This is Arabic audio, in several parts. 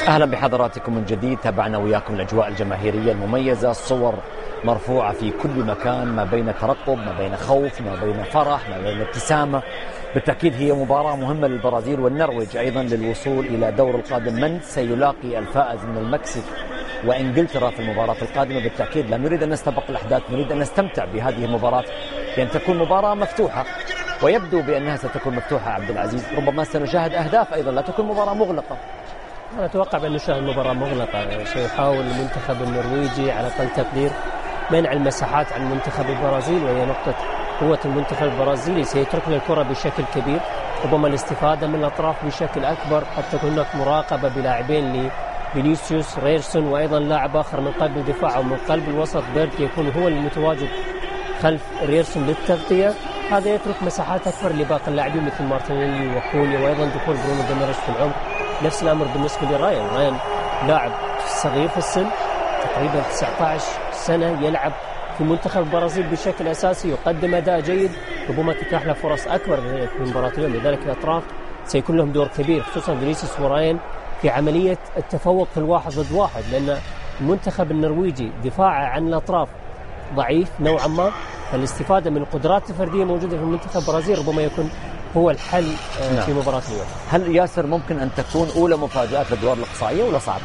أهلا بحضراتكم من جديد. تابعنا وياكم الأجواء الجماهيرية المميزة، الصور مرفوعة في كل مكان، ما بين ترقب، ما بين خوف، ما بين فرح، ما بين ابتسامة. بالتأكيد هي مباراة مهمة للبرازيل والنرويج أيضا للوصول إلى دور القادم. من سيلاقي الفائز من المكسيك وإنجلترا في المباراة القادمة؟ بالتأكيد لا نريد أن نستبق الأحداث، نريد أن نستمتع بهذه المباراة لأن تكون مباراة مفتوحة، ويبدو بأنها ستكون مفتوحة. عبد العزيز، ربما سنشاهد أهداف أيضا، لا تكون مباراة مغلقة. أنا أتوقع بأن نشاهد مباراة مغلقة. سيحاول المنتخب النرويجي على أقل تقدير منع المساحات عن منتخب البرازيل، وهي نقطة قوة المنتخب البرازيلي. سيترك الكرة بشكل كبير، ربما الاستفادة من الأطراف بشكل أكبر. قد تكون هناك مراقبة بلاعبين لفينيسيوس ريرسون، وأيضا لاعب آخر من قلب الدفاع أو من قلب الوسط بيرتي يكون هو المتواجد خلف ريرسون للتغطية. هذا يترك مساحات أكبر لباقي اللاعبين مثل مارتينيلي وكوليا، وأيضا دخول برونو جيميريش في العمق. نفس الأمر بالنسبة لرايان لاعب صغير في السن، تقريبا 19 سنة، يلعب في منتخب البرازيل بشكل أساسي، يقدم أداء جيد، ربما تتاح له فرص أكبر في مباراة اليوم. لذلك الأطراف سيكون لهم دور كبير، خصوصا فينيسيوس ورايان في عملية التفوق في الواحد ضد واحد، لأن المنتخب النرويجي دفاعه عن الأطراف ضعيف نوعا ما، فالاستفادة من القدرات الفردية موجودة في المنتخب البرازيلي ربما يكون هو الحل في مباراة اليوم. هل ياسر ممكن أن تكون أولى مفاجآت الأدوار الإقصائية ولا صعب؟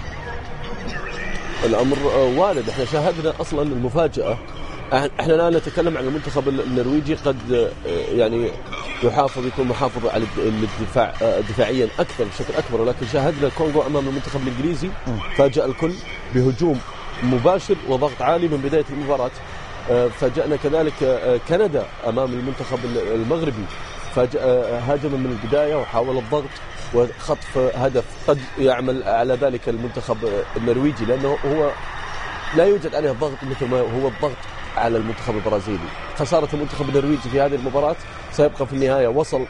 الأمر وارد. احنا شاهدنا أصلا المفاجأة. احنا الآن نتكلم عن المنتخب النرويجي، قد يعني يكون محافظ على الدفاع دفاعيا أكثر بشكل أكبر، ولكن شاهدنا الكونغو أمام المنتخب الإنجليزي فاجأ الكل بهجوم مباشر وضغط عالي من بداية المباراة. فاجأنا كذلك كندا أمام المنتخب المغربي، هاجم من البداية وحاول الضغط وخطف هدف. قد يعمل على ذلك المنتخب النرويجي، لأنه هو لا يوجد عليه الضغط مثل ما هو الضغط على المنتخب البرازيلي. خسارة المنتخب النرويجي في هذه المباراة سيبقى في النهاية وصل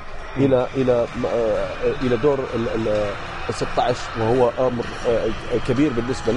إلى دور ال 16، وهو أمر كبير بالنسبة له.